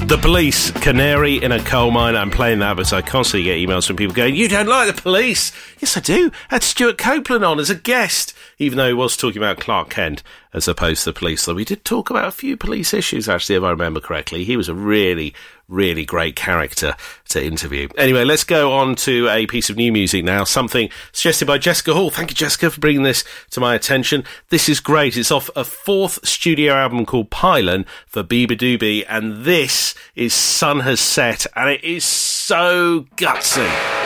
The Police, Canary in a Coal Mine. I'm playing that because I constantly get emails from people going, you don't like The Police? Yes, I do. I had Stuart Copeland on as a guest, even though he was talking about Clark Kent as opposed to the police. Though we did talk about a few police issues, actually, if I remember correctly. He was a really, really great character to interview. Anyway, let's go on to a piece of new music now, something suggested by Jessica Hall. Thank you, Jessica, for bringing this to my attention. This is great. It's off a fourth studio album called Pylon for Beabadoobee, and this is Sun Has Set, and it is so gutsy.